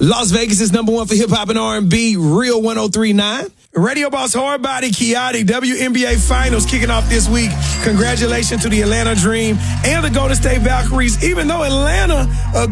Las Vegas is number one for hip-hop and R&B, Real 103.9. Radio Boss Hardbody Chaotic WNBA Finals kicking off this week. Congratulations to the Atlanta Dream and the Golden State Valkyries. Even though Atlanta